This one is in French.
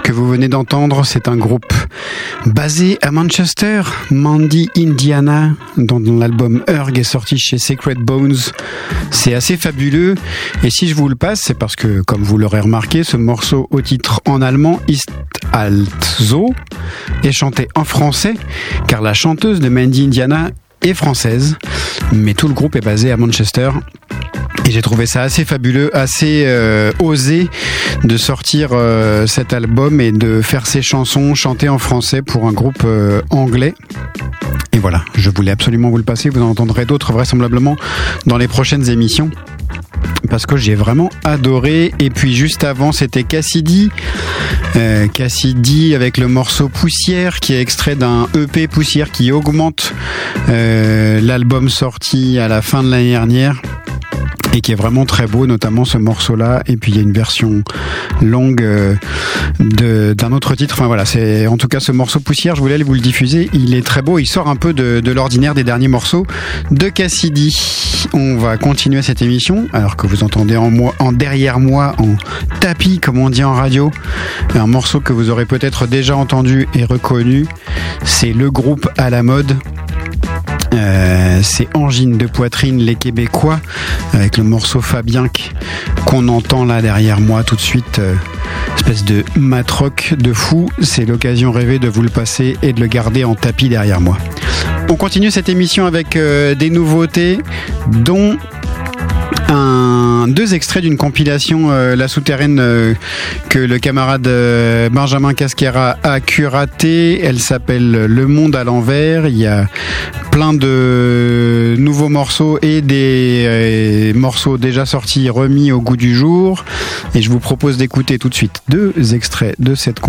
que vous venez d'entendre, c'est un groupe basé à Manchester, Mandy, Indiana, dont l'album Urgh est sorti chez Sacred Bones. C'est assez fabuleux, et si je vous le passe, c'est parce que, comme vous l'aurez remarqué, ce morceau au titre en allemand, Ist also, est chanté en français, car la chanteuse de Mandy, Indiana est française, mais tout le groupe est basé à Manchester. Et j'ai trouvé ça assez fabuleux, assez osé de sortir cet album et de faire ces chansons chantées en français pour un groupe anglais. Et voilà, je voulais absolument vous le passer. Vous en entendrez d'autres vraisemblablement dans les prochaines émissions, parce que j'ai vraiment adoré. Et puis juste avant, c'était Cassidy. Cassidy avec le morceau Poussière, qui est extrait d'un EP Poussière qui augmente l'album sorti à la fin de l'année dernière, et qui est vraiment très beau, notamment ce morceau-là. Et puis il y a une version longue d'un autre titre. Enfin voilà, c'est en tout cas ce morceau Poussière, je voulais aller vous le diffuser. Il est très beau, il sort un peu de l'ordinaire des derniers morceaux de Cassidy. On va continuer cette émission, alors que vous entendez en derrière moi, en tapis, comme on dit en radio, un morceau que vous aurez peut-être déjà entendu et reconnu. C'est le groupe à la mode. C'est Angine de poitrine, les Québécois, avec le morceau Fabienque qu'on entend là derrière moi tout de suite. Espèce de matrock de fou. C'est l'occasion rêvée de vous le passer et de le garder en tapis derrière moi. On continue cette émission avec des nouveautés, dont deux extraits d'une compilation La Souterraine que le camarade Benjamin Casquera a curaté. Elle s'appelle Le Monde à l'envers. Il y a plein de nouveaux morceaux et des morceaux déjà sortis remis au goût du jour, et je vous propose d'écouter tout de suite deux extraits de cette compilation.